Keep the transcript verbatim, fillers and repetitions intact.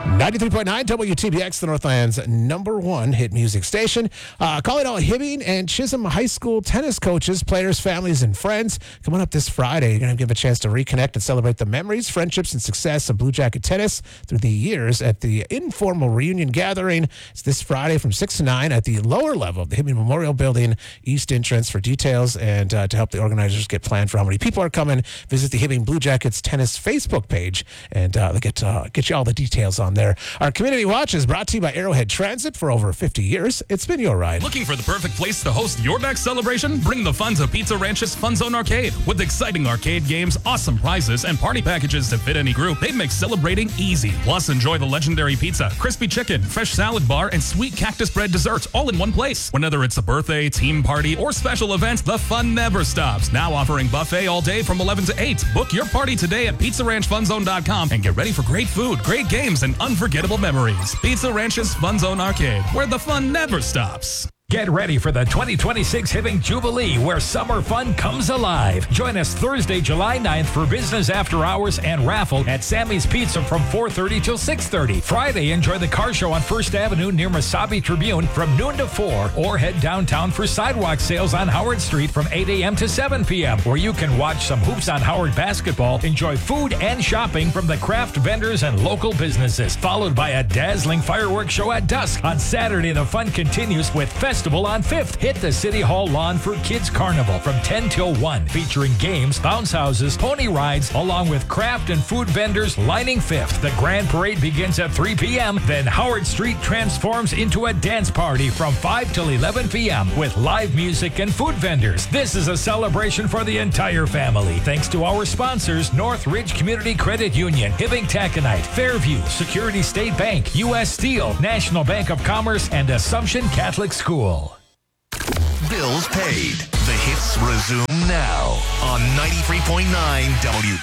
ninety-three point nine W T B X, the Northland's number one hit music station. Uh, calling all Hibbing and Chisholm High School tennis coaches, players, families, and friends. Coming up this Friday, you're going to give a chance to reconnect and celebrate the memories, friendships, and success of Blue Jacket tennis through the years at the informal reunion gathering. It's this Friday from six to nine at the lower level of the Hibbing Memorial Building, East entrance. For details and uh, to help the organizers get planned for how many people are coming, visit the Hibbing Blue Jackets tennis Facebook page, and uh, they'll get, uh, get you all the details on there. Our Community Watch is brought to you by Arrowhead Transit. For over fifty years, it's been your ride. Looking for the perfect place to host your next celebration? Bring the fun to Pizza Ranch's Fun Zone Arcade. With exciting arcade games, awesome prizes, and party packages to fit any group, they make celebrating easy. Plus, enjoy the legendary pizza, crispy chicken, fresh salad bar, and sweet cactus bread desserts all in one place. Whether it's a birthday, team party, or special events, the fun never stops. Now offering buffet all day from eleven to eight. Book your party today at pizza ranch fun zone dot com and get ready for great food, great games, and unforgettable memories. Pizza Ranch's Fun Zone Arcade, where the fun never stops. Get ready for the twenty twenty-six Hibbing Jubilee, where summer fun comes alive. Join us Thursday, July ninth for business after hours and raffle at Sammy's Pizza from four thirty till six thirty. Friday, enjoy the car show on First Avenue near Mesabi Tribune from noon to four, or head downtown for sidewalk sales on Howard Street from eight a.m. to seven p.m., where you can watch some Hoops on Howard basketball, enjoy food and shopping from the craft vendors and local businesses, followed by a dazzling fireworks show at dusk. On Saturday, the fun continues with Festival on Fifth. Hit the City Hall lawn for Kids Carnival from ten till one, featuring games, bounce houses, pony rides, along with craft and food vendors lining Fifth. The Grand Parade begins at three p.m., then Howard Street transforms into a dance party from five till eleven p.m. with live music and food vendors. This is a celebration for the entire family, thanks to our sponsors, Northridge Community Credit Union, Hibbing Taconite, Fairview, Security State Bank, U S Steel, National Bank of Commerce, and Assumption Catholic School. Bills paid. The hits resume now on ninety-three point nine W